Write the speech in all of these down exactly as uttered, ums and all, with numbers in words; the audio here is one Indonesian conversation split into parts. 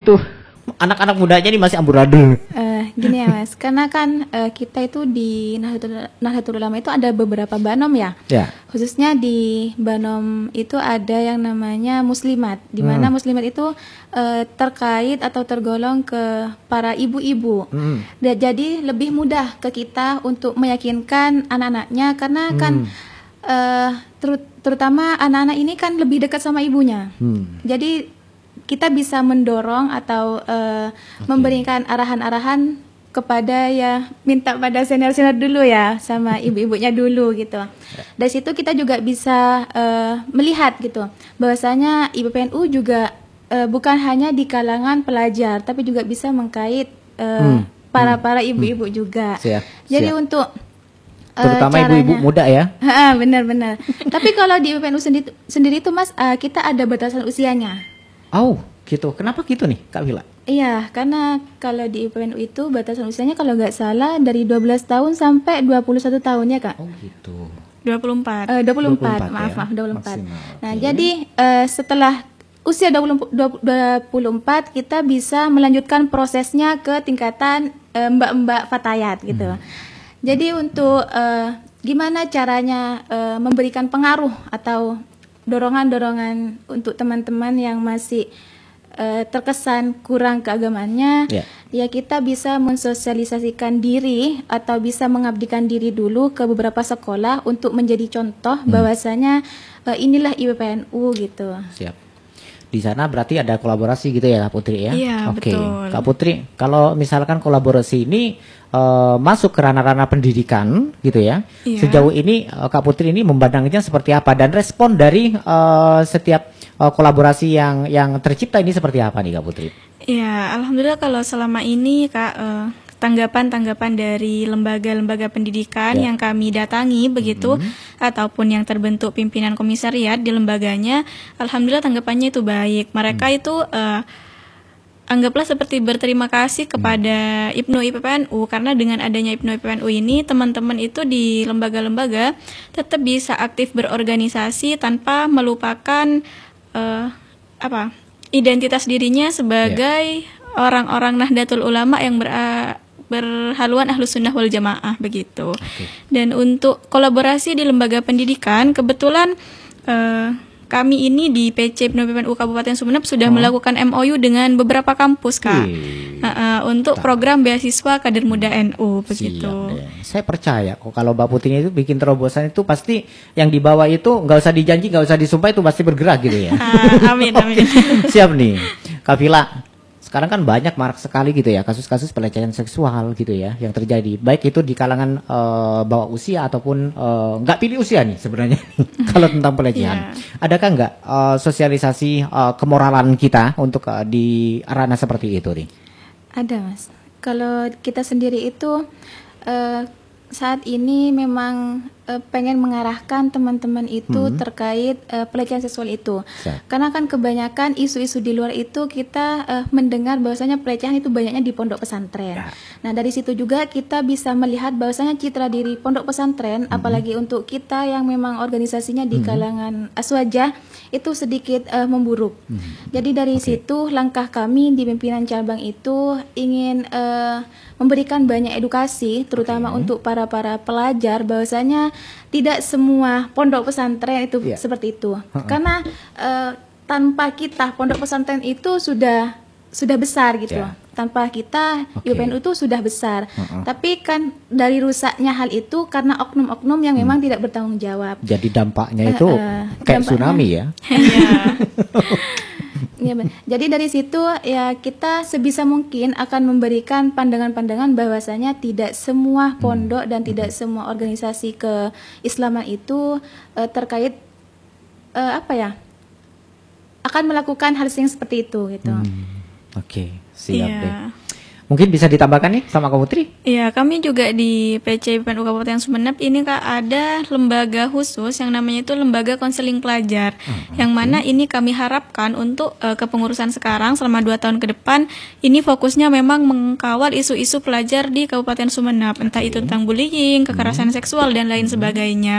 itu anak-anak mudanya ini masih amburadul? Uh, gini ya Mas, karena kan uh, kita itu di Nahdlatul, Nahdlatul Ulama itu ada beberapa banom ya. Ya. Khususnya di banom itu ada yang namanya muslimat, di mana hmm. muslimat itu uh, terkait atau tergolong ke para ibu-ibu. Hmm. Jadi lebih mudah ke kita untuk meyakinkan anak-anaknya karena hmm. kan uh, ter- terutama anak-anak ini kan lebih dekat sama ibunya. Hmm. Jadi kita bisa mendorong atau uh, okay. memberikan arahan-arahan kepada ya minta pada senior-senior dulu ya sama ibu-ibunya dulu gitu. Dari situ kita juga bisa uh, melihat gitu bahwasanya I B P N U juga uh, bukan hanya di kalangan pelajar tapi juga bisa mengkait uh, hmm. para para ibu-ibu hmm. juga. Siap. Jadi Siap. untuk terutama uh, ibu-ibu muda ya. Benar-benar. Tapi kalau di I B P N U sendiri sendiri itu Mas uh, kita ada batasan usianya. Oh, gitu. Kenapa gitu nih, Kak Vila? Iya, karena kalau di I P P N U itu batasan usianya kalau nggak salah dari dua belas tahun sampai dua puluh satu tahun ya, Kak? Oh, gitu. dua puluh empat. Uh, dua puluh empat, maaf, ya? maaf, dua puluh empat. Maksimal. Nah, okay. jadi uh, setelah usia dua puluh empat kita bisa melanjutkan prosesnya ke tingkatan uh, mbak-mbak fatayat gitu. Hmm. Jadi untuk uh, gimana caranya uh, memberikan pengaruh atau dorongan-dorongan untuk teman-teman yang masih uh, terkesan kurang keagamaannya, yeah. ya kita bisa mensosialisasikan diri atau bisa mengabdikan diri dulu ke beberapa sekolah untuk menjadi contoh hmm. bahwasanya uh, inilah I B P N U gitu. Siap. Di sana berarti ada kolaborasi gitu ya Kak Putri ya? Iya, Oke. betul. Kak Putri, kalau misalkan kolaborasi ini uh, masuk ke ranah-ranah pendidikan gitu ya, iya. sejauh ini uh, Kak Putri ini memandangnya seperti apa dan respon dari uh, setiap uh, kolaborasi yang yang tercipta ini seperti apa nih Kak Putri? Iya, alhamdulillah kalau selama ini Kak uh, tanggapan-tanggapan dari lembaga-lembaga pendidikan yeah. yang kami datangi begitu mm-hmm. ataupun yang terbentuk pimpinan komisariat di lembaganya, alhamdulillah tanggapannya itu baik. Mereka mm. itu uh, anggaplah seperti berterima kasih kepada mm. Ibnu I P P N U karena dengan adanya Ibnu I P P N U ini teman-teman itu di lembaga-lembaga tetap bisa aktif berorganisasi tanpa melupakan uh, apa identitas dirinya sebagai yeah. orang-orang Nahdlatul Ulama yang ber berhaluan Ahlus Sunnah wal Jamaah begitu. Okay. Dan untuk kolaborasi di lembaga pendidikan, kebetulan uh, kami ini di P C Ibnu I P P N U Kabupaten Sumeneb sudah oh. melakukan M O U dengan beberapa kampus Kak, uh, uh, untuk program beasiswa kader muda N U begitu. Saya percaya kok kalau Mbak Putri itu bikin terobosan itu pasti yang dibawa itu nggak usah dijanji, nggak usah disumpah, itu pasti bergerak gitu ya. Uh, amin amin. Siap nih, Kak Vila. Sekarang kan banyak marak sekali gitu ya kasus-kasus pelecehan seksual gitu ya yang terjadi, baik itu di kalangan uh, bawah usia ataupun nggak uh, pilih usia nih sebenarnya kalau tentang pelecehan. Yeah. Adakah nggak uh, sosialisasi uh, kemoralan kita untuk uh, di ranah seperti itu nih? Ada Mas. Kalau kita sendiri itu uh, saat ini memang uh, pengen mengarahkan teman-teman itu hmm. terkait uh, pelecehan seksual itu. So. Karena kan kebanyakan isu-isu di luar itu kita uh, mendengar bahwasanya pelecehan itu banyaknya di pondok pesantren. Yeah. Nah, dari situ juga kita bisa melihat bahwasanya citra diri pondok pesantren, hmm. apalagi untuk kita yang memang organisasinya di hmm. kalangan aswajah itu sedikit uh, memburuk. Hmm. Jadi dari okay. situ langkah kami di pimpinan cabang itu ingin uh, memberikan banyak edukasi terutama okay. untuk para para pelajar bahwasanya tidak semua pondok pesantren itu yeah. seperti itu. Uh-uh. Karena uh, tanpa kita pondok pesantren itu sudah sudah besar gitu. Yeah. Tanpa kita okay. I B P N U itu sudah besar. Uh-uh. Tapi kan dari rusaknya hal itu karena oknum-oknum yang memang hmm. tidak bertanggung jawab. Jadi dampaknya itu uh, uh, kayak dampaknya, tsunami ya. Ya, jadi dari situ ya kita sebisa mungkin akan memberikan pandangan-pandangan bahwasanya tidak semua pondok dan tidak semua organisasi keislaman itu uh, terkait uh, apa ya akan melakukan hal yang seperti itu gitu. Hmm. Oke, okay, siap yeah. deh. Mungkin bisa ditambahkan nih sama Kak Putri? Iya, kami juga di P C I P P N U Kabupaten Sumeneb ini Kak ada lembaga khusus yang namanya itu Lembaga Konseling Pelajar. Hmm, yang mana ini kami harapkan untuk uh, kepengurusan sekarang selama dua tahun ke depan ini fokusnya memang mengkawal isu-isu pelajar di Kabupaten Sumeneb, entah okay. itu tentang bullying, kekerasan hmm. seksual dan lain hmm. sebagainya.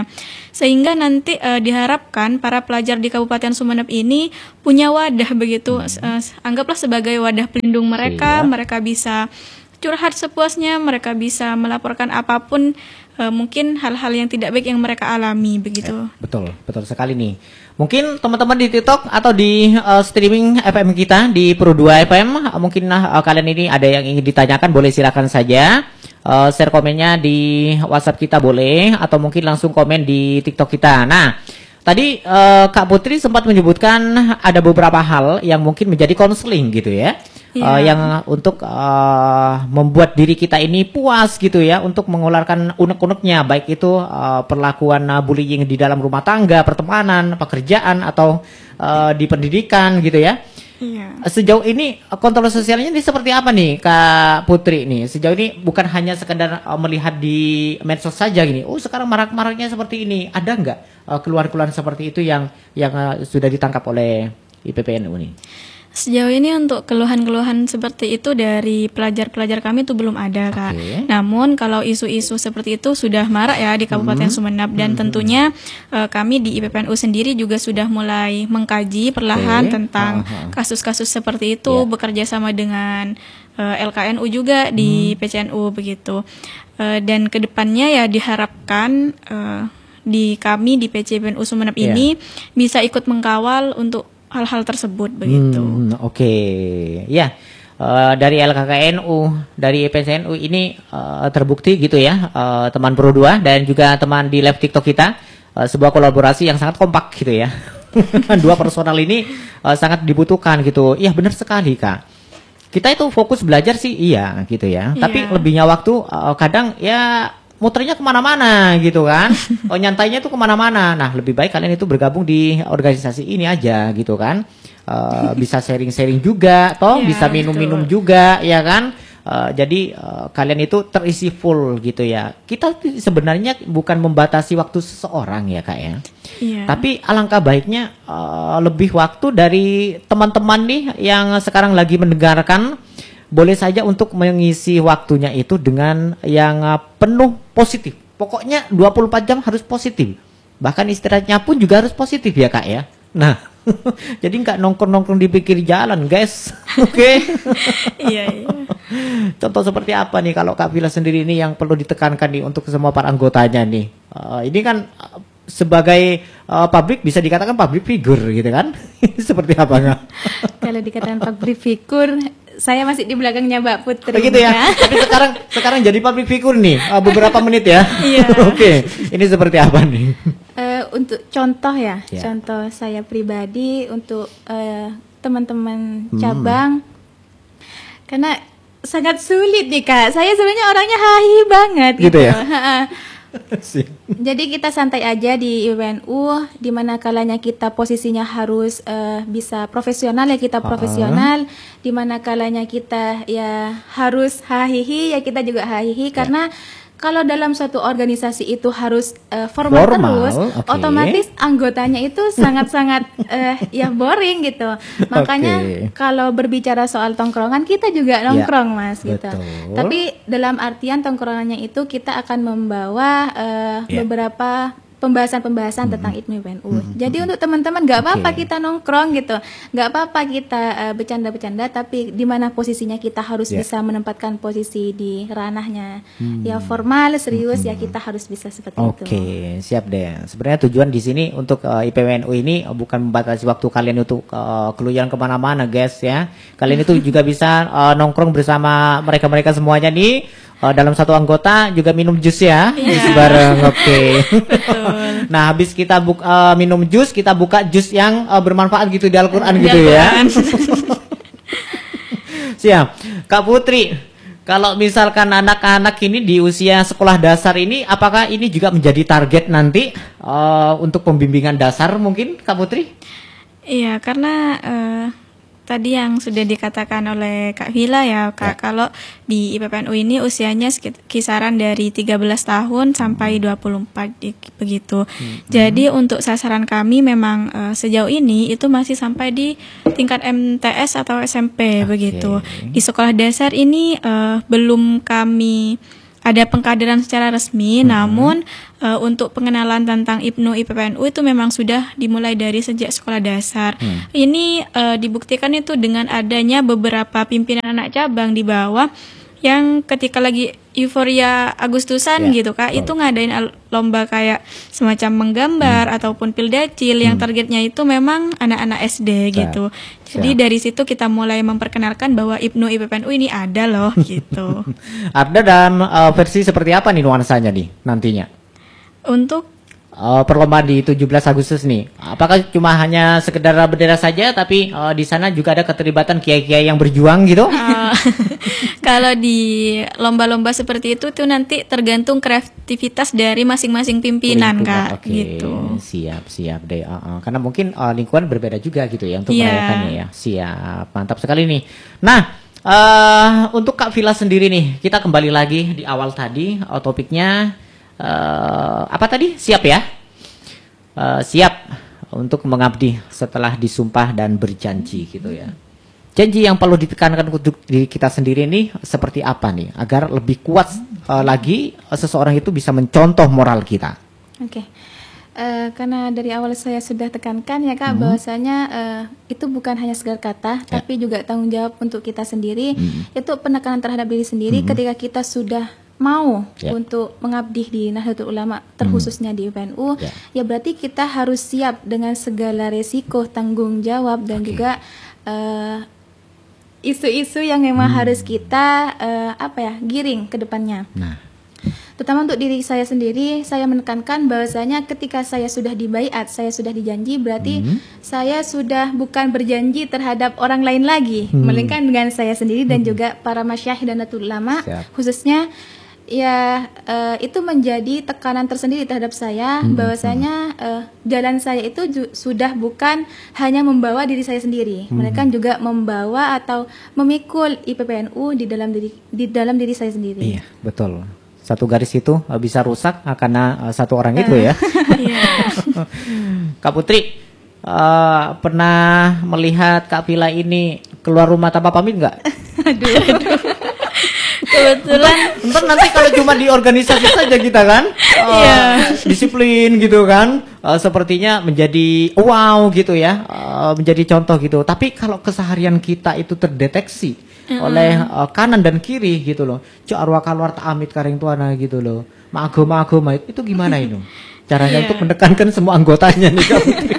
sehingga nanti uh, diharapkan para pelajar di Kabupaten Sumeneb ini punya wadah begitu, hmm. uh, anggaplah sebagai wadah pelindung mereka, Siap. mereka bisa curhat sepuasnya, mereka bisa melaporkan apapun, uh, mungkin hal-hal yang tidak baik yang mereka alami begitu. Eh, betul, betul sekali nih. Mungkin teman-teman di TikTok atau di uh, streaming F M kita di Pro dua F M, uh, mungkin uh, kalian ini ada yang ingin ditanyakan, boleh silakan saja. Uh, share komennya di WhatsApp kita boleh, atau mungkin langsung komen di TikTok kita. Nah, tadi uh, Kak Putri sempat menyebutkan ada beberapa hal yang mungkin menjadi konseling gitu ya. Yeah. Uh, yang untuk uh, membuat diri kita ini puas gitu ya, untuk mengeluarkan unek-uneknya, baik itu uh, perlakuan uh, bullying di dalam rumah tangga, pertemanan, pekerjaan, atau uh, di pendidikan gitu ya. Yeah. Sejauh ini kontrol sosialnya ini seperti apa nih Kak Putri nih? Sejauh ini bukan hanya sekedar uh, melihat di medsos saja gini. Oh sekarang marak-maraknya seperti ini. Ada nggak uh, keluhan-keluhan seperti itu yang yang uh, sudah ditangkap oleh I P P N U nih? Sejauh ini untuk keluhan-keluhan seperti itu dari pelajar-pelajar kami itu belum ada, Kak. Okay. Namun kalau isu-isu seperti itu sudah marak ya di Kabupaten mm-hmm. Sumeneb, dan mm-hmm. tentunya uh, kami di I P P N U sendiri juga sudah mulai mengkaji perlahan okay. tentang uh-huh. kasus-kasus seperti itu, yeah. bekerja sama dengan uh, L K N U juga di mm. P C N U begitu. Uh, dan kedepannya ya diharapkan uh, di kami di P C P N U Sumeneb yeah. ini bisa ikut mengkawal untuk hal-hal tersebut begitu. Hmm, Oke, okay. ya uh, dari L K K N U, dari P C N U ini uh, terbukti gitu ya, uh, teman Pro dua dan juga teman di live TikTok kita, uh, sebuah kolaborasi yang sangat kompak gitu ya. Dua personal ini uh, sangat dibutuhkan gitu. Iya benar sekali Kak. Kita itu fokus belajar sih iya gitu ya, yeah. tapi lebihnya waktu uh, kadang ya muternya kemana-mana gitu kan, oh, nyantainya tuh kemana-mana. Nah lebih baik kalian itu bergabung di organisasi ini aja gitu kan, uh, bisa sharing-sharing juga, toh yeah, bisa minum-minum juga ya kan. Uh, jadi uh, kalian itu terisi full gitu ya. Kita sebenarnya bukan membatasi waktu seseorang ya Kak ya, yeah. tapi alangkah baiknya uh, lebih waktu dari teman-teman nih yang sekarang lagi mendengarkan. Boleh saja untuk mengisi waktunya itu dengan yang uh, penuh positif. Pokoknya dua puluh empat jam harus positif. Bahkan istirahatnya pun juga harus positif ya Kak ya. Nah, jadi nggak nongkrong-nongkrong di pinggir jalan guys. Oke. Okay? Iya, iya. Contoh seperti apa nih kalau Kak Vila sendiri ini yang perlu ditekankan nih untuk semua para anggotanya nih. Uh, ini kan uh, sebagai uh, publik bisa dikatakan public figure gitu kan. Seperti apa nggak? Kalau dikatakan public figure, saya masih di belakangnya Mbak Putri. Begitu ya. Tapi sekarang sekarang jadi public figure nih uh, beberapa menit ya. Iya. Oke. Okay. Ini seperti apa nih? Uh, untuk contoh ya, yeah. contoh saya pribadi untuk uh, teman-teman cabang, hmm. karena sangat sulit nih Kak. Saya sebenarnya orangnya hahi banget gitu, gitu ya. Jadi kita santai aja di I P P N U, di mana kalanya kita posisinya harus uh, bisa profesional ya kita profesional, uh-huh. di mana kalanya kita ya harus hahihi ya kita juga hahihi, yeah. karena kalau dalam suatu organisasi itu harus uh, formal, formal terus, okay. otomatis anggotanya itu sangat-sangat uh, ya boring gitu. Makanya okay. kalau berbicara soal tongkrongan kita juga nongkrong ya, mas gitu. Betul. Tapi dalam artian tongkrongannya itu kita akan membawa uh, ya. beberapa pembahasan-pembahasan hmm. tentang I P P N U. Hmm. Jadi untuk teman-teman nggak apa-apa okay. kita nongkrong gitu, nggak apa-apa kita uh, bercanda-bercanda, tapi di mana posisinya kita harus yeah. bisa menempatkan posisi di ranahnya hmm. ya formal, serius hmm. ya kita harus bisa seperti okay. itu. Oke, siap deh. Sebenarnya tujuan di sini untuk uh, I P P N U ini bukan membatasi waktu kalian untuk uh, keluar kemana-mana, guys ya. Kalian itu juga bisa uh, nongkrong bersama mereka-mereka semuanya nih. Uh, dalam satu anggota juga minum jus ya, yeah. jus bareng, oke. Okay. Nah habis kita buka, uh, minum jus, kita buka jus yang uh, bermanfaat gitu di Al-Quran gitu ya. Siap, Kak Putri. Kalau misalkan anak-anak ini di usia sekolah dasar ini, apakah ini juga menjadi target nanti uh, untuk pembimbingan dasar mungkin, Kak Putri? Iya, karena Uh... tadi yang sudah dikatakan oleh Kak Vila ya Kak, ya. Kalau di I P P N U ini usianya kisaran dari tiga belas tahun sampai dua puluh empat begitu. Hmm. Jadi hmm. untuk sasaran kami memang uh, sejauh ini itu masih sampai di tingkat M T S atau S M P okay. begitu. Di sekolah dasar ini uh, belum kami ada pengkaderan secara resmi, hmm. namun uh, untuk pengenalan tentang I P N U I P P N U itu memang sudah dimulai dari sejak sekolah dasar. Hmm. Ini uh, dibuktikan itu dengan adanya beberapa pimpinan anak cabang di bawah yang ketika lagi euforia Agustusan yeah. gitu Kak, oh. itu ngadain lomba kayak semacam menggambar hmm. ataupun pildacil hmm. yang targetnya itu memang anak-anak S D Siap. gitu. Jadi Siap. dari situ kita mulai memperkenalkan bahwa I P N U I P P N U ini ada loh gitu. Ada dan uh, versi seperti apa nih nuansanya nih nantinya? Untuk Uh, perlombaan di tujuh belas Agustus nih, apakah cuma hanya sekedar bendera saja, tapi uh, di sana juga ada keterlibatan kiai-kiai yang berjuang gitu? Uh, kalau di lomba-lomba seperti itu tuh nanti tergantung kreativitas dari masing-masing pimpinan lingkungan, Kak. Okay. Gitu. Siap, siap deh. Uh, uh. Karena mungkin uh, lingkungan berbeda juga gitu ya untuk yeah. merayakannya ya. Siap, mantap sekali nih. Nah, uh, untuk Kak Villa sendiri nih, kita kembali lagi di awal tadi uh, topiknya. Uh, apa tadi? Siap ya? Uh, siap untuk mengabdi setelah disumpah dan berjanji gitu ya. Janji yang perlu ditekankan untuk diri kita sendiri ini seperti apa nih? Agar lebih kuat uh, lagi uh, seseorang itu bisa mencontoh moral kita. Oke. Okay. Uh, karena dari awal saya sudah tekankan ya Kak, hmm. bahwasanya uh, itu bukan hanya sekedar kata, ya. tapi juga tanggung jawab untuk kita sendiri. Hmm. Itu penekanan terhadap diri sendiri hmm. ketika kita sudah mau yeah. untuk mengabdi di Nahdlatul Ulama terkhususnya hmm. di I P P N U yeah. ya berarti kita harus siap dengan segala resiko, tanggung jawab dan okay. juga uh, isu-isu yang memang hmm. harus kita uh, apa ya giring ke depannya. Nah, terutama untuk diri saya sendiri, saya menekankan bahwasanya ketika saya sudah dibaiat, saya sudah dijanji, berarti hmm. saya sudah bukan berjanji terhadap orang lain lagi, hmm. melainkan dengan saya sendiri dan hmm. juga para masyayikh dan Nahdlatul Ulama Siap. khususnya. Ya, uh, itu menjadi tekanan tersendiri terhadap saya, hmm, bahwasanya uh, jalan saya itu ju- sudah bukan hanya membawa diri saya sendiri, hmm. mereka juga membawa atau memikul I P P N U di dalam diri di dalam diri saya sendiri. Iya, betul. Satu garis itu uh, bisa rusak uh, karena uh, satu orang uh. itu ya. Kak Putri, uh, pernah melihat Kak Villa ini keluar rumah tanpa pamit nggak? aduh, aduh. Kebetulan ntar nanti kalau cuma di organisasi saja kita kan uh, yeah. disiplin gitu kan uh, sepertinya menjadi wow gitu ya, uh, menjadi contoh gitu, tapi kalau keseharian kita itu terdeteksi mm-hmm. oleh uh, kanan dan kiri gitu loh, cok arwah keluar amit karing tuana gitu loh, magoma-magoma itu gimana itu caranya yeah. untuk menekankan semua anggotanya nih Kak Putri?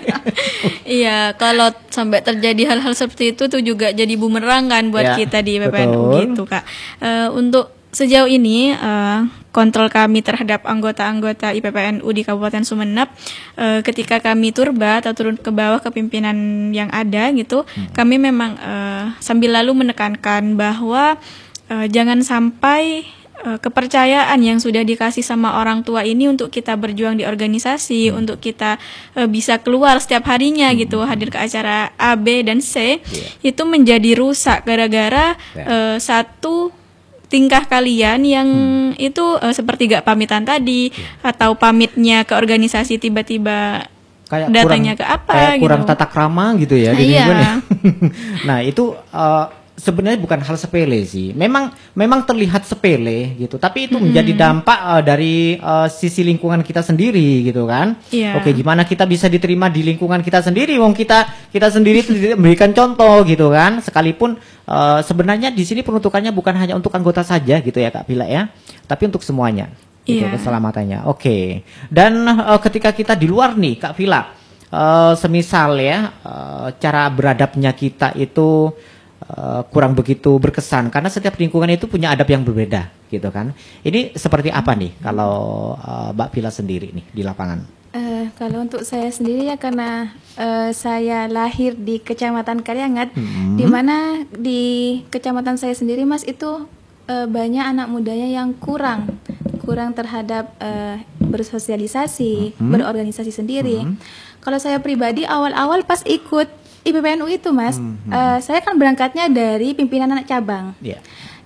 Iya, kalau sampai terjadi hal-hal seperti itu tuh juga jadi bumerang kan buat ya, kita di I P P N U gitu Kak. Uh, untuk sejauh ini uh, kontrol kami terhadap anggota-anggota I P P N U di Kabupaten Sumeneb, uh, ketika kami turba atau turun ke bawah ke pimpinan yang ada gitu, hmm. kami memang uh, sambil lalu menekankan bahwa uh, jangan sampai kepercayaan yang sudah dikasih sama orang tua ini untuk kita berjuang di organisasi, hmm. untuk kita uh, bisa keluar setiap harinya hmm. gitu, hadir ke acara A, B, dan C, yeah. itu menjadi rusak gara-gara yeah. uh, satu tingkah kalian yang hmm. itu uh, seperti gak pamitan tadi, yeah. atau pamitnya ke organisasi tiba-tiba kayak datangnya kurang, ke apa kayak gitu. Kurang tata krama gitu ya. Di iya. ya. Nah itu uh, sebenarnya bukan hal sepele sih. Memang memang terlihat sepele gitu, tapi itu mm-hmm. menjadi dampak uh, dari uh, sisi lingkungan kita sendiri gitu kan. Yeah. Oke, gimana kita bisa diterima di lingkungan kita sendiri? Wong kita kita sendiri tidak memberikan contoh gitu kan. Sekalipun uh, sebenarnya di sini peruntukannya bukan hanya untuk anggota saja gitu ya Kak Villa ya, tapi untuk semuanya. Gitu, yeah. keselamatannya. Oke. Dan uh, ketika kita di luar nih Kak Villa, uh, semisal ya uh, cara beradabnya kita itu Uh, kurang begitu berkesan karena setiap lingkungan itu punya adab yang berbeda gitu kan. Ini seperti apa nih kalau uh, Mbak Villa sendiri nih di lapangan? Uh, kalau untuk saya sendiri ya karena uh, saya lahir di Kecamatan Karyangat, hmm. di mana di kecamatan saya sendiri Mas itu uh, banyak anak mudanya yang kurang kurang terhadap uh, bersosialisasi, hmm. berorganisasi sendiri. Hmm. Kalau saya pribadi awal-awal pas ikut I P P N U itu Mas, hmm, hmm. Uh, saya kan berangkatnya dari pimpinan anak cabang. Yeah.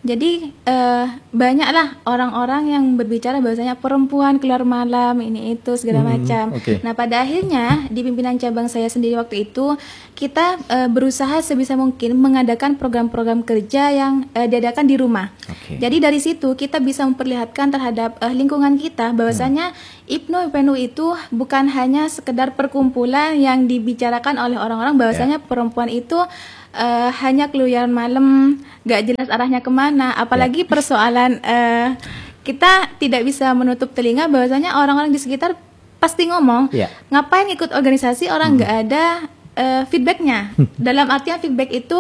Jadi uh, banyaklah orang-orang yang berbicara bahwasanya perempuan keluar malam ini itu segala hmm, macam. Okay. Nah pada akhirnya di pimpinan cabang saya sendiri waktu itu kita uh, berusaha sebisa mungkin mengadakan program-program kerja yang uh, diadakan di rumah. Okay. Jadi dari situ kita bisa memperlihatkan terhadap uh, lingkungan kita bahwasanya hmm. I P N U I P N U itu bukan hanya sekedar perkumpulan yang dibicarakan oleh orang-orang bahwasanya yeah. perempuan itu Uh, hanya keluar malam, gak jelas arahnya kemana. Apalagi yeah. persoalan uh, kita tidak bisa menutup telinga bahwasanya orang-orang di sekitar pasti ngomong, yeah. ngapain ikut organisasi orang nggak hmm. ada uh, feedbacknya. Dalam artian feedback itu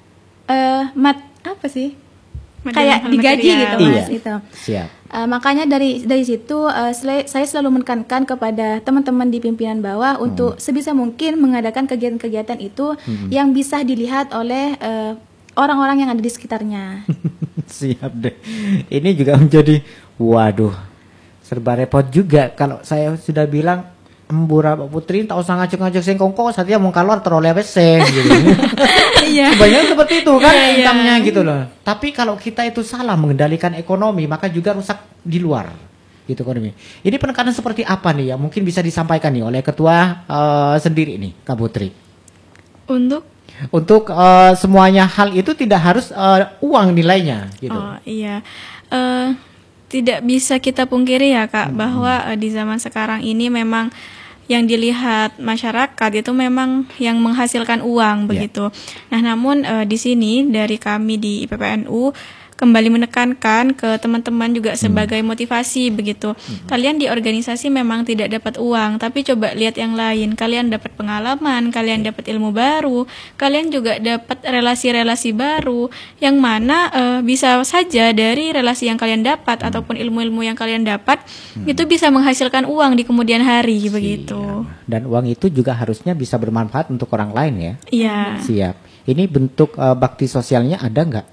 uh, mat apa sih? Kayak digaji gitu mas. Iya. Gitu. Siap. Uh, makanya dari dari situ uh, sel- saya selalu menekankan kepada teman-teman di pimpinan bawah hmm. untuk sebisa mungkin mengadakan kegiatan-kegiatan itu hmm. yang bisa dilihat oleh uh, orang-orang yang ada di sekitarnya. Siap deh. Ini juga menjadi waduh serba repot juga kalau saya sudah bilang Mbura Pak Putri tak usah ngajak-ngajak sing kongko saatnya mau keluar teroleh beseng gitu. Iya. Kebanyakan seperti itu kan yeah, income-nya yeah. gitu loh. Tapi kalau kita itu salah mengendalikan ekonomi maka juga rusak di luar gitu ekonomi. Ini penekanan seperti apa nih ya mungkin bisa disampaikan nih oleh ketua uh, sendiri nih Kak Putri. Untuk untuk uh, semuanya hal itu tidak harus uh, uang nilainya gitu. Oh iya. Uh, tidak bisa kita pungkiri ya Kak hmm. bahwa uh, di zaman sekarang ini memang yang dilihat masyarakat itu memang yang menghasilkan uang yeah. begitu. Nah, namun uh, di sini dari kami di I P P N U kembali menekankan ke teman-teman juga sebagai hmm. motivasi begitu. Hmm. Kalian di organisasi memang tidak dapat uang, tapi coba lihat yang lain. Kalian dapat pengalaman, kalian dapat ilmu baru, kalian juga dapat relasi-relasi baru yang mana uh, bisa saja dari relasi yang kalian dapat hmm. ataupun ilmu-ilmu yang kalian dapat hmm. itu bisa menghasilkan uang di kemudian hari Siap. begitu. Dan uang itu juga harusnya bisa bermanfaat untuk orang lain ya. Iya. Siap. Ini bentuk uh, bakti sosialnya ada nggak?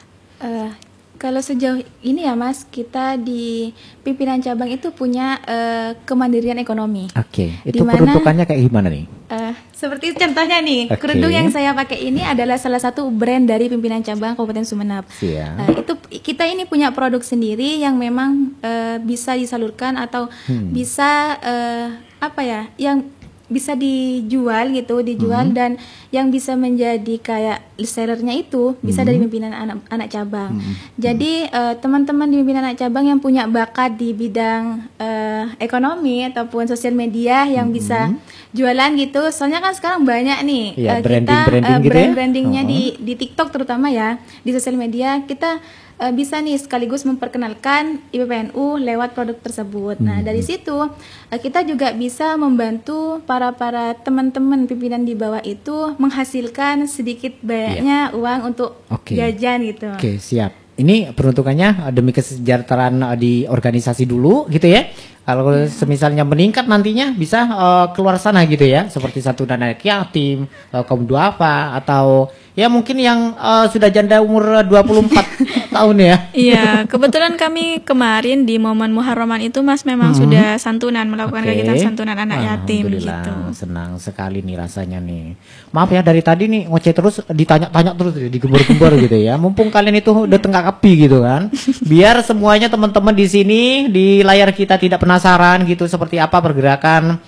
Uh, kalau sejauh ini ya Mas, kita di pimpinan cabang itu punya uh, kemandirian ekonomi. Oke, okay. Itu dimana, peruntukannya kayak gimana nih? Uh, seperti contohnya nih, okay. kerudung yang saya pakai ini adalah salah satu brand dari pimpinan cabang Kabupaten Sumeneb. Uh, itu kita ini punya produk sendiri yang memang uh, bisa disalurkan atau hmm. bisa uh, apa ya, yang bisa dijual gitu, dijual mm-hmm. dan yang bisa menjadi kayak sellernya itu bisa mm-hmm. dari pimpinan anak anak cabang. Mm-hmm. Jadi uh, teman-teman di pimpinan anak cabang yang punya bakat di bidang uh, ekonomi ataupun sosial media yang mm-hmm. bisa jualan gitu. Soalnya kan sekarang banyak nih ya, uh, branding, kita branding uh, gitu brand brandingnya ya? di di TikTok terutama ya, di sosial media kita Uh, bisa nih sekaligus memperkenalkan I P P N U lewat produk tersebut. Hmm. Nah dari situ uh, kita juga bisa membantu para para teman-teman pimpinan di bawah itu menghasilkan sedikit banyaknya yeah. uang untuk okay. jajan gitu. Oke okay, siap. Ini peruntukannya demi kesejahteraan di organisasi dulu gitu ya. Kalau yeah. semisalnya meningkat nantinya bisa uh, keluar sana gitu ya, seperti satu dana yatim, uh, kaum duafa atau ya mungkin yang uh, sudah janda umur dua puluh empat tahun ya. Iya, kebetulan kami kemarin di momen Muharraman itu Mas memang hmm. sudah santunan melakukan okay. kegiatan santunan anak yatim gitu. Senang sekali nih rasanya nih. Maaf ya dari tadi nih ngoceh terus ditanya-tanya terus digembur-gembur gitu ya. Mumpung kalian itu udah tengah api gitu kan. Biar semuanya teman-teman di sini di layar kita tidak penasaran gitu seperti apa pergerakan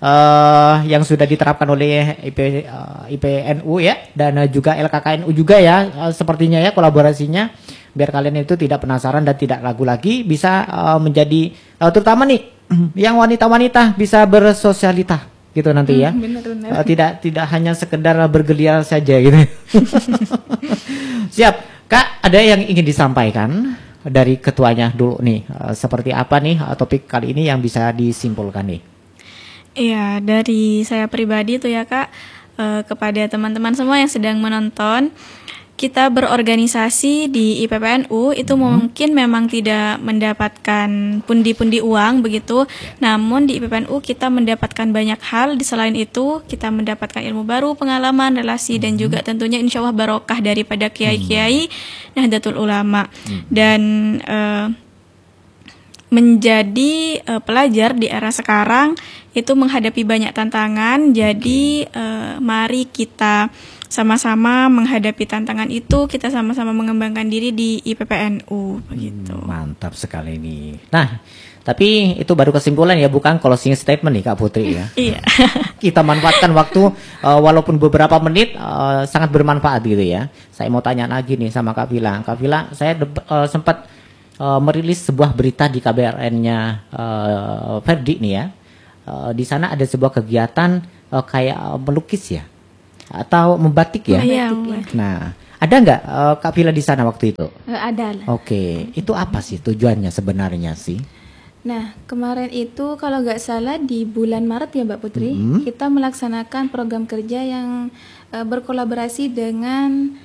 Uh, yang sudah diterapkan oleh I P, uh, I P N U ya dan uh, juga L K K N U juga ya uh, sepertinya ya kolaborasinya biar kalian itu tidak penasaran dan tidak ragu lagi bisa uh, menjadi uh, terutama nih yang wanita-wanita bisa bersosialita gitu nanti ya. Hmm, bener, bener. Uh, tidak tidak hanya sekedar bergeliat saja gitu. Siap Kak, ada yang ingin disampaikan dari ketuanya dulu nih uh, seperti apa nih uh, topik kali ini yang bisa disimpulkan nih? Iya, dari saya pribadi tuh ya Kak, eh, kepada teman-teman semua yang sedang menonton, kita berorganisasi di I P P N U itu hmm. mungkin memang tidak mendapatkan pundi-pundi uang begitu, namun di I P P N U kita mendapatkan banyak hal. Di selain itu kita mendapatkan ilmu baru, pengalaman, relasi, hmm. dan juga tentunya insya Allah barokah daripada kiai-kiai hmm. Nahdlatul Ulama hmm. dan eh, menjadi uh, pelajar di era sekarang itu menghadapi banyak tantangan. Jadi uh, mari kita sama-sama menghadapi tantangan itu, kita sama-sama mengembangkan diri di I P P N U begitu. Hmm, mantap sekali nih. Nah, tapi itu baru kesimpulan ya, bukan closing statement nih Kak Putri ya. Iya. Kita manfaatkan waktu uh, walaupun beberapa menit uh, sangat bermanfaat gitu ya. Saya mau tanya lagi nih sama Kak Vila. Kak Vila, saya uh, sempat uh, merilis sebuah berita di K B R N-nya uh, Ferdi nih ya. Uh, di sana ada sebuah kegiatan uh, kayak melukis ya, atau membatik ya. Iya. Nah, ada nggak uh, Kak Vila di sana waktu itu? Uh, ada. Oke, itu apa sih tujuannya sebenarnya sih? Nah, kemarin itu kalau nggak salah di bulan Maret ya Mbak Putri, Mm-hmm. kita melaksanakan program kerja yang uh, berkolaborasi dengan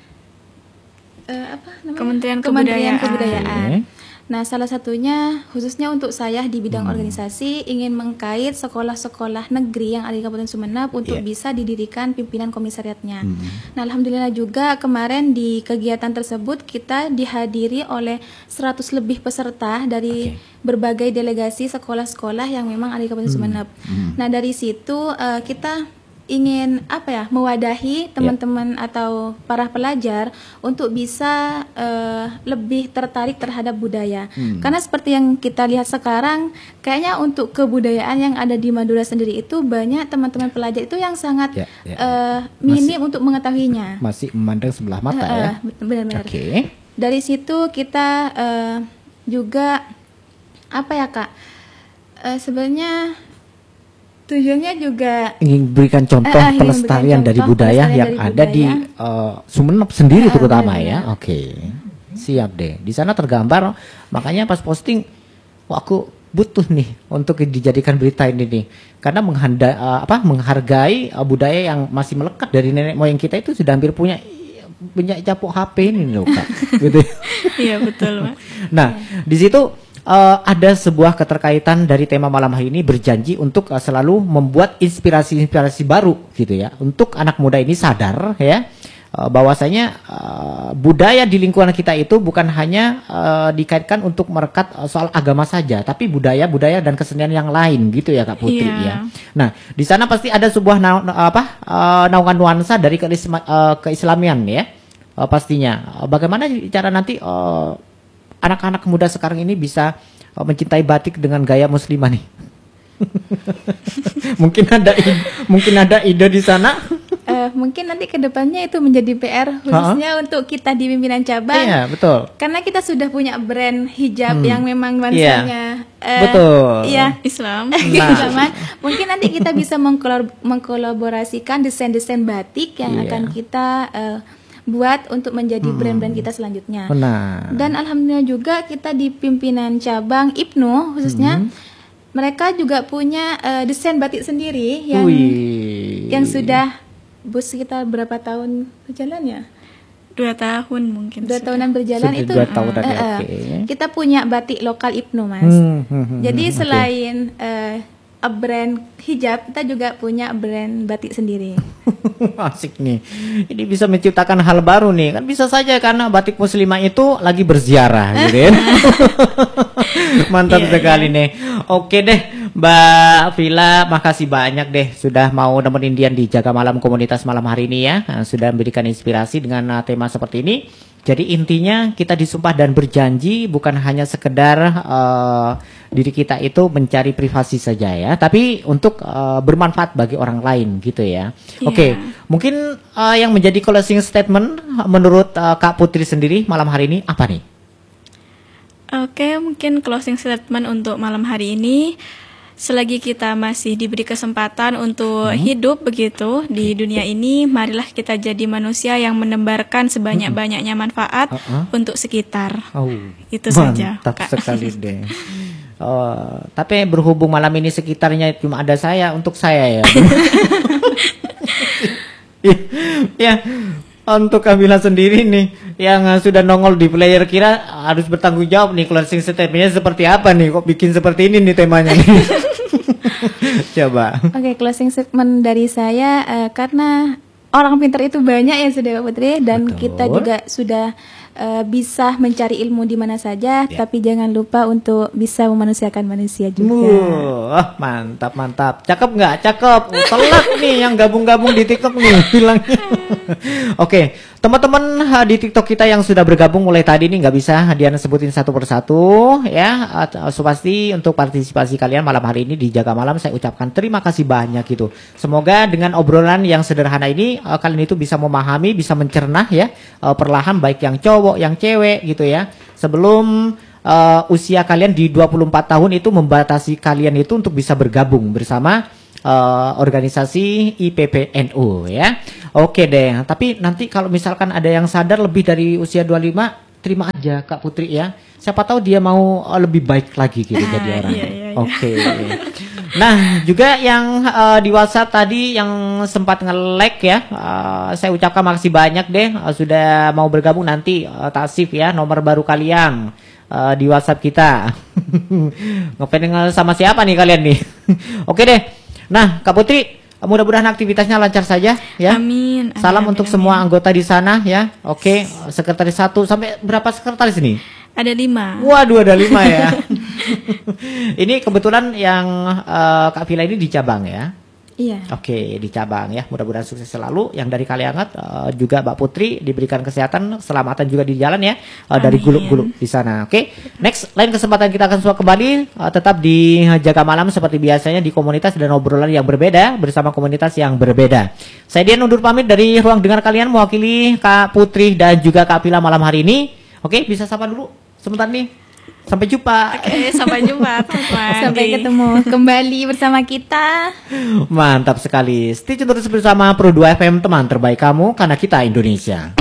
uh, apa namanya? Kementerian Kementerian Kebudayaan. Kebudayaan. Oke. Nah, salah satunya khususnya untuk saya di bidang Hmm. organisasi ingin mengkait sekolah-sekolah negeri yang ada di Kabupaten Sumeneb untuk Yeah. bisa didirikan pimpinan komisariatnya. Hmm. Nah, alhamdulillah juga kemarin di kegiatan tersebut kita dihadiri oleh seratus lebih peserta dari Oke. berbagai delegasi sekolah-sekolah yang memang ada di Kabupaten Sumeneb. Hmm. Nah, dari situ eh, kita ingin apa ya mewadahi teman-teman atau para pelajar untuk bisa eh, lebih tertarik terhadap budaya. Hmm. Karena seperti yang kita lihat sekarang, kayaknya untuk kebudayaan yang ada di Madura sendiri itu banyak teman-teman pelajar itu yang sangat Ya, ya, eh, minim untuk mengetahuinya. Masih memandang sebelah mata Eh, ya. eh, benar-benar. Oke. Dari situ kita eh, juga apa ya Kak? Eh, sebenarnya tujuannya juga Ingin berikan contoh Eh, eh, ingin pelestarian berikan dari contoh budaya pelestarian yang dari ada di budaya. uh, Sumeneb sendiri Eh, terutama benar-benar. ya. Oke. Siap deh. Di sana tergambar, makanya pas posting, wah aku butuh nih untuk dijadikan berita ini nih. Karena menghanda, uh, apa, menghargai uh, budaya yang masih melekat dari nenek moyang kita itu sudah hampir punya punya capuk H P ini loh Kak. Gitu. Iya, betul, Pak. Nah, di situ uh, ada sebuah keterkaitan dari tema malam hari ini, berjanji untuk uh, selalu membuat inspirasi-inspirasi baru gitu ya, untuk anak muda ini sadar ya uh, bahwasanya uh, budaya di lingkungan kita itu bukan hanya uh, dikaitkan untuk merekat uh, soal agama saja, tapi budaya-budaya dan kesenian yang lain gitu ya Kak Putri Iya. ya. Nah, di sana pasti ada sebuah na- na- apa uh, naungan nuansa dari keisma- uh, keislamian ya. Uh, pastinya. Uh, bagaimana cara nanti uh, anak-anak muda sekarang ini bisa uh, mencintai batik dengan gaya muslimah nih? mungkin ada ide, mungkin ada ide di sana. eh, mungkin nanti kedepannya itu menjadi P R khususnya untuk kita di pimpinan cabang. Iya, betul. Karena kita sudah punya brand hijab Hmm. yang memang nuansanya eh, Betul. Iya. Islam. Keislaman. Mungkin nanti kita bisa mengkolab- mengkolaborasikan desain-desain batik yang Iya. akan kita eh, buat untuk menjadi brand-brand kita selanjutnya. Benar. Dan alhamdulillah juga kita di pimpinan cabang Ibnu khususnya mereka juga punya eh, desain batik sendiri yang Wih. yang sudah bus sekitar berapa tahun berjalan ya? Dua tahun mungkin. Dua sudah. tahunan berjalan Sudah itu dua tahunan ya, eh, eh, oke. kita punya batik lokal Ibnu Mas. Hmm, hmm, hmm, Jadi hmm, oke. selain eh, a brand hijab, kita juga punya brand batik sendiri. Asik nih. Ini bisa menciptakan hal baru nih. Kan bisa saja karena batik muslimah itu lagi berziarah gitu ya. Mantap Iya, sekali nih. Oke deh, Mbak Vila, makasih banyak deh sudah mau nemenin Dian di Jaga Malam Komunitas malam hari ini ya. Nah, sudah memberikan inspirasi dengan uh, tema seperti ini. Jadi intinya kita disumpah dan berjanji bukan hanya sekedar uh, diri kita itu mencari privasi saja ya, tapi untuk uh, bermanfaat bagi orang lain gitu ya. Iya. Oke, mungkin uh, yang menjadi closing statement menurut uh, Kak Putri sendiri malam hari ini apa nih? Oke, mungkin closing statement untuk malam hari ini. Selagi kita masih diberi kesempatan untuk hidup begitu di dunia ini, marilah kita jadi manusia yang menebarkan sebanyak-banyaknya manfaat Uh-uh. untuk sekitar. Oh, Itu saja, mantap Kak. sekali deh. Oh, tapi berhubung malam ini sekitarnya cuma ada saya, untuk saya ya. Ya, untuk Kamila sendiri nih yang uh, sudah nongol di player, kira harus bertanggung jawab nih closing statementnya seperti apa nih, kok bikin seperti ini nih temanya nih. Coba. Oke, closing statement dari saya eh, karena orang pintar itu banyak ya sudah Mbak Putri dan Betul. kita juga sudah uh, bisa mencari ilmu di mana saja, Ya. tapi jangan lupa untuk bisa memanusiakan manusia juga. Wah, mantap mantap. Cakep nggak? Cakep. Telak nih yang gabung-gabung di TikTok nih bilangnya. Oke, teman-teman ha, di TikTok kita yang sudah bergabung mulai tadi nih nggak bisa Diana sebutin satu persatu ya. So pasti untuk partisipasi kalian malam hari ini di Jaga Malam saya ucapkan terima kasih banyak gitu. Semoga dengan obrolan yang sederhana ini uh, kalian itu bisa memahami, bisa mencerna ya uh, perlahan baik yang cowok, yang cewek gitu ya. Sebelum uh, usia kalian di dua puluh empat tahun itu membatasi kalian itu untuk bisa bergabung bersama Uh, organisasi I P P N U ya. Oke deh, tapi nanti kalau misalkan ada yang sadar lebih dari usia dua puluh lima, terima aja Kak Putri ya. Siapa tahu dia mau uh, lebih baik lagi gitu jadi orang. Iya, iya, iya. Oke. Nah, juga yang uh, di WhatsApp tadi yang sempat nge-like ya, uh, saya ucapkan makasih banyak deh uh, sudah mau bergabung nanti uh, Tasif ya, nomor baru kalian uh, di WhatsApp kita. Ngefans sama siapa nih kalian nih? Oke deh. Nah, Kak Putri, mudah-mudahan aktivitasnya lancar saja ya. Amin. Salam amin, untuk amin. semua anggota di sana ya. Oke, sekretaris satu sampai berapa sekretaris ini? Ada lima. Waduh, ada lima ya. Ini kebetulan yang uh, Kak Vila ini di cabang ya. Iya. Oke, di cabang ya. Mudah-mudahan sukses selalu. Yang dari Kaliangat uh, juga Mbak Putri diberikan kesehatan, keselamatan juga di jalan ya. Uh, dari guluk-guluk di sana. Oke. Next, lain kesempatan kita akan suka kembali uh, tetap di Jaga Malam seperti biasanya di komunitas dan obrolan yang berbeda bersama komunitas yang berbeda. Saya Dian undur pamit dari ruang dengar kalian mewakili Kak Putri dan juga Kak Vila malam hari ini. Oke, bisa sapa dulu sebentar nih. Sampai jumpa. Oke, sampai jumpa. Sampai ketemu kembali bersama kita. Mantap sekali. Stay tune terus bersama Pro dua F M, teman terbaik kamu karena kita Indonesia.